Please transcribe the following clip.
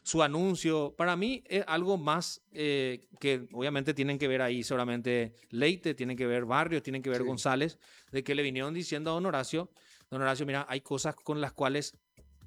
su anuncio. Para mí es algo más que obviamente tienen que ver ahí seguramente Leite, tienen que ver Barrios, tienen que ver Sí, González, de que le vinieron diciendo a Don Horacio, mira, hay cosas con las cuales